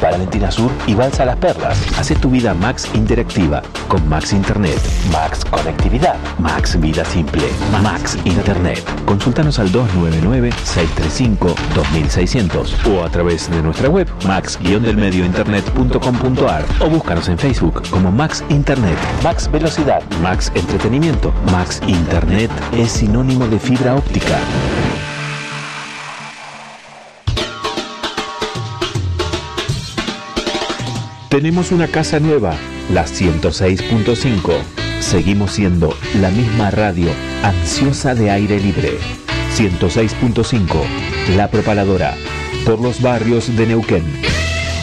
Valentina Sur y Balsa Las Perlas. Hacé tu vida Max interactiva con Max Internet. Max Conectividad. Max Vida Simple. Max Internet. Consultanos al 299-635-2600 o a través de nuestra web max-delmediointernet.com.ar o búscanos en Facebook como Max Internet. Max Velocidad. Max Entretenimiento. Max Internet es sinónimo de fibra óptica. Tenemos una casa nueva, la 106.5. Seguimos siendo la misma radio ansiosa de aire libre. 106.5, La Propaladora, por los barrios de Neuquén.